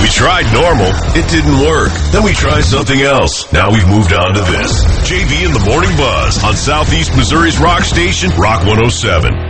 We tried normal. It didn't work. Then we tried something else. Now we've moved on to this. JV in the Morning Buzz on Southeast Missouri's rock station, Rock 107.